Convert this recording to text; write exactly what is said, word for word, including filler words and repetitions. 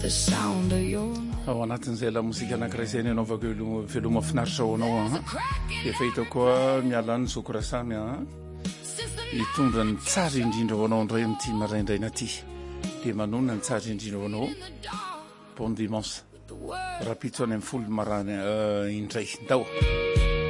ao anatin'izay la mozika anankiray zay ny anaovako veloma finaritra ao anao a efa hitako koa miala ny zokorasamy a hitondra ny tsara indrindra ho anao andray amin'ity maraindraina aty dia manona ny tsara indrindra ho anao bon dimanche rapitso any amin'ny folo marany indray ndao